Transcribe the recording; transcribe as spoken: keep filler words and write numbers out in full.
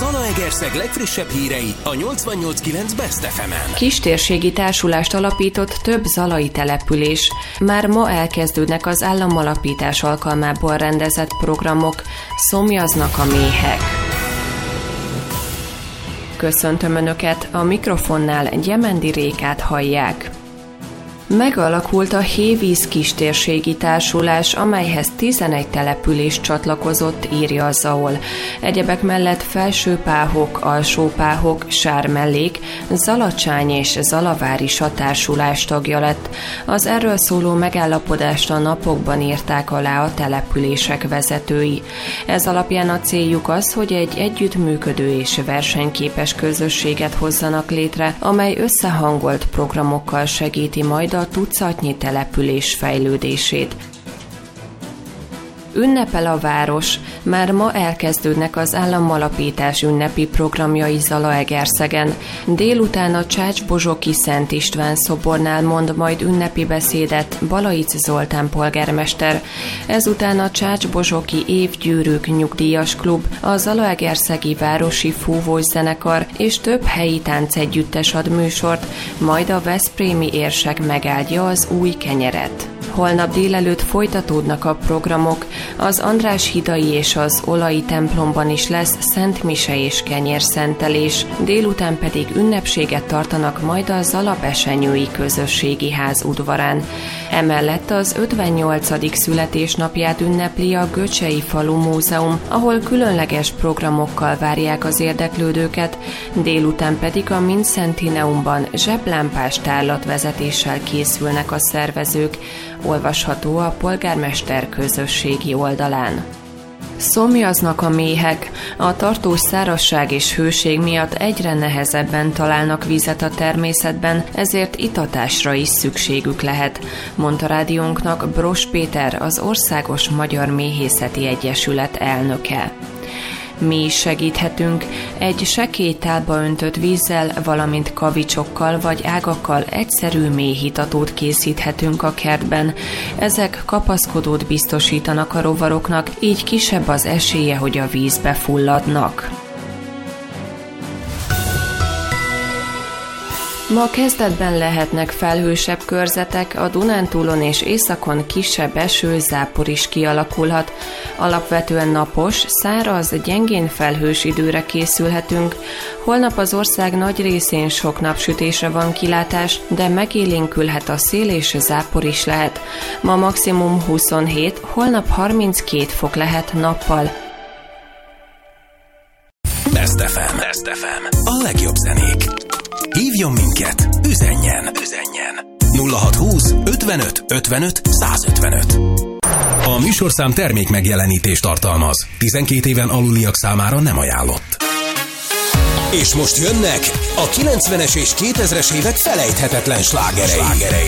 Zalaegerszeg legfrissebb hírei a nyolcvannyolc kilenc Best ef emen. Kistérségi társulást alapított több zalai település. Már ma elkezdődnek az államalapítás alkalmából rendezett programok. Szomjaznak a méhek. Köszöntöm Önöket, a mikrofonnál Gyemendi Rékát hallják. Megalakult a Hévíz Kistérségi Társulás, amelyhez tizenegy település csatlakozott, írja a Zaol. Egyebek mellett Felsőpáhok, Alsópáhok, Sármellék, Zalacsány és Zalavár is a társulás tagja lett. Az erről szóló megállapodást a napokban írták alá a települések vezetői. Ez alapján a céljuk az, hogy egy együttműködő és versenyképes közösséget hozzanak létre, amely összehangolt programokkal segíti majd a tucatnyi település fejlődését. Ünnepel a város. Már ma elkezdődnek az államalapítás ünnepi programjai Zalaegerszegen. Délután a Csácsbozsoki Szent István szobornál mond majd ünnepi beszédet Balaic Zoltán polgármester. Ezután a Csácsbozsoki Évgyűrűk Nyugdíjas Klub, a Zalaegerszegi Városi Fúvós Zenekar és több helyi táncegyüttes ad műsort, majd a veszprémi érsek megáldja az új kenyeret. Holnap délelőtt folytatódnak a programok, az András hidai és az Olai templomban is lesz szentmise és kenyérszentelés, délután pedig ünnepséget tartanak majd a Zalabesenyői Közösségi Ház udvarán. Emellett az ötvennyolcadik születésnapját ünnepli a Göcsei Falu Múzeum, ahol különleges programokkal várják az érdeklődőket, délután pedig a Mincentineumban zseblámpás tárlatvezetéssel készülnek a szervezők, olvasható a polgármester közösségi oldalán. Szomjaznak a méhek. A tartós szárazság és hőség miatt egyre nehezebben találnak vizet a természetben, ezért itatásra is szükségük lehet, mondta rádiónknak Bros Péter, az Országos Magyar Méhészeti Egyesület elnöke. Mi is segíthetünk. Egy sekély tálba öntött vízzel, valamint kavicsokkal vagy ágakkal egyszerű méhitatót készíthetünk a kertben. Ezek kapaszkodót biztosítanak a rovaroknak, így kisebb az esélye, hogy a vízbe fulladnak. Ma kezdetben lehetnek felhősebb körzetek, a Dunántúlon és északon kisebb eső, zápor is kialakulhat. Alapvetően napos, száraz, gyengén felhős időre készülhetünk. Holnap az ország nagy részén sok napsütésre van kilátás, de megélénkülhet a szél és zápor is lehet. Ma maximum huszonhét, holnap harminckét fok lehet nappal. Best ef em. Best ef em. A legjobb zenék. Hívjon minket, üzenjen, üzenjen. nulla hatszázhúsz ötvenöt ötvenöt százötvenöt. A műsorszám termék megjelenítést tartalmaz. tizenkét éven aluliak számára nem ajánlott. És most jönnek a kilencvenes és kétezres évek felejthetetlen slágerei.